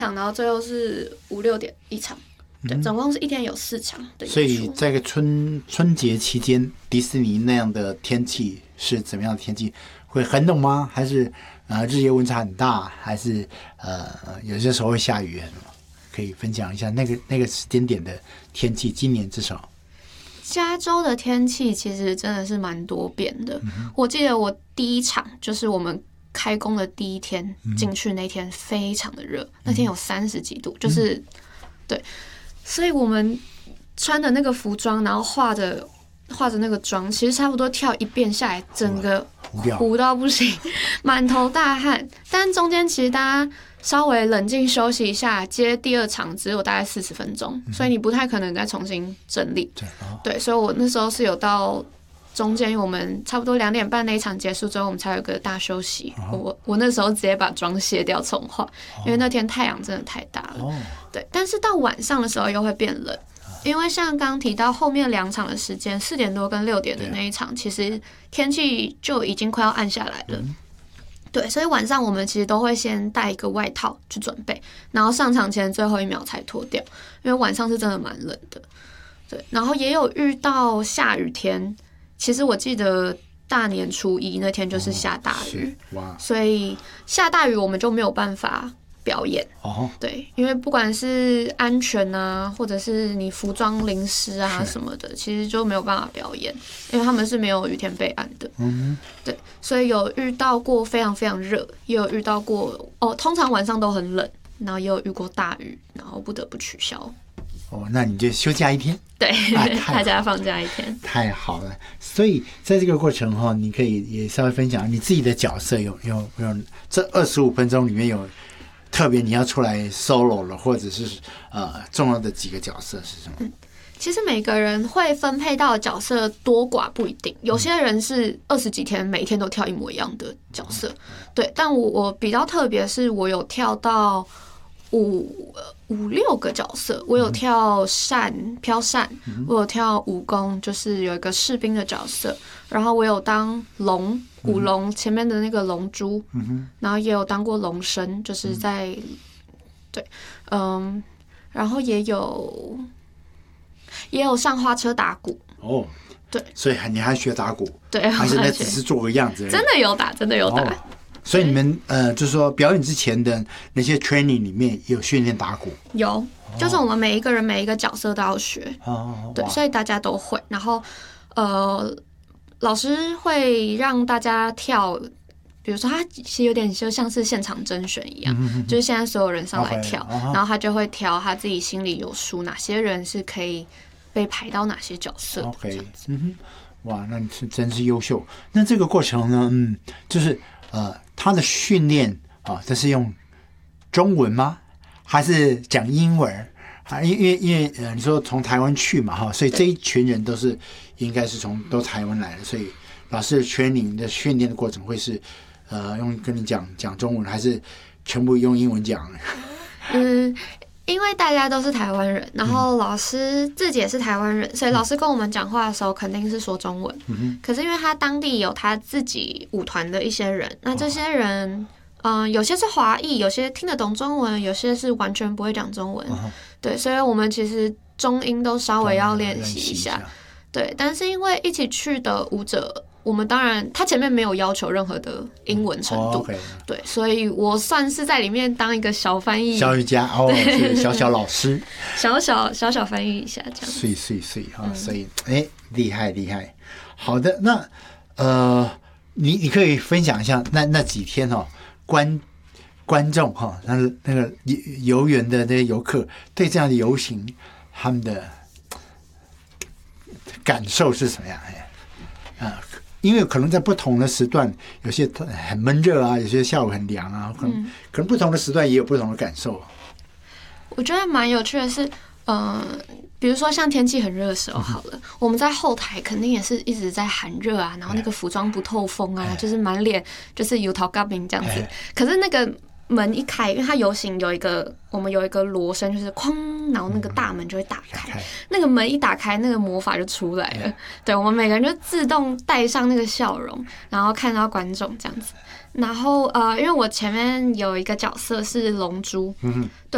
场，然后最后是5、6点一场。对，总共是一天有4场的演出。 所以在个春节期间，迪士尼那样的天气是怎么样的天气？会很冷吗？还是日夜温差很大？还是有些时候会下雨？可以分享一下那个时间点的天气。今年至少加州的天气其实真的是蛮多变的。我记得我第一场就是我们开工的第一天进去那天非常的热，那天有30几度，就是对。所以我们穿的那个服装，然后化着那个妆，其实差不多跳一遍下来，整个糊到不行，满头大汗。但中间其实大家稍微冷静休息一下，接第2场只有大概40分钟，所以你不太可能再重新整理。对，所以我那时候是有到中间，我们差不多2点半那一场结束之后，我们才有个大休息。我那时候直接把妆卸掉重化，因为那天太阳真的太大了。对，但是到晚上的时候又会变冷，因为像刚刚提到后面2场的时间，4点多跟6点的那一场，其实天气就已经快要暗下来了。对，所以晚上我们其实都会先带一个外套去准备，然后上场前最后1秒才脱掉，因为晚上是真的蛮冷的。对，然后也有遇到下雨天。其实我记得大年初1那天就是下大雨，所以下大雨我们就没有办法表演。对，因为不管是安全啊，或者是你服装淋湿啊什么的，其实就没有办法表演，因为他们是没有雨天备案的。对，所以有遇到过非常非常热，也有遇到过通常晚上都很冷，然后也有遇过大雨，然后不得不取消。 那你就休假1天， 对，大家放假1天， 太好了。所以在这个过程哈，你可以也稍微分享你自己的角色，有这25分钟里面有特别你要出来 solo 了，或者是重要的几个角色是什么？ 其实每个人会分配到的角色多寡不一定，有些人是20几天每天都跳一模一样的角色，对。但我比较特别是我有跳到5、6个角色，我有跳飘扇，我有跳武功，就是有一个士兵的角色，然后我有当龙舞龙前面的那个龙珠，然后也有当过龙神，就是在对，然后也有上花车打鼓。对， 所以你还学打鼓？ 对， 还是那只是做个样子而已？ 真的有打。 所以你们就是说表演之前的那些 training 里面有训练打鼓？有， 就是我们每一个人每一个角色都要学。对，所以大家都会。然后老师会让大家跳，比如说他其实有点就像是现场甄选一样，就是现在所有人上来跳，然后他就会挑他自己心里有数，哪些人是可以被排到哪些角色。 OK， 哇，那你真是优秀。那这个过程呢，就是他的训练这是用中文吗？还是讲英文？因为你说从台湾去嘛所以这一群人应该是都台湾来的，所以老师的 training 的训练的过程会是跟你讲中文，还是全部用英文讲？ 因为大家都是台湾人，然后老师自己也是台湾人，所以老师跟我们讲话的时候肯定是说中文。可是因为他当地有他自己舞团的一些人，那这些人有些是华裔，有些听得懂中文，有些是完全不会讲中文。对，所以我们其实中英都稍微要练习一下。对，但是因为一起去的舞者，我们当然他前面没有要求任何的英文程度，对，所以我算是在里面当一个小翻译， 小瑜伽是小老师， 小翻译一下这样。 所以厉害。好的，那你可以分享一下那几天观众那个游园的那些游客对这样的游行他们的感受是什么样？因为可能在不同的时段，有些很闷热啊，有些下午很凉啊，可能不同的时段也有不同的感受。 我觉得蛮有趣的是，比如说像天气很热的时候好了，我们在后台肯定也是一直在喊热啊，然后那个服装不透风啊，就是满脸就是油桃嘎饼这样子。可是那个门一开，因为它游行我们有一个锣声，就是哐，然后那个大门就会打开。那个门一打开，那个魔法就出来了。对，我们每个人就自动带上那个笑容，然后看到观众这样子。然后因为我前面有一个角色是龙珠，对，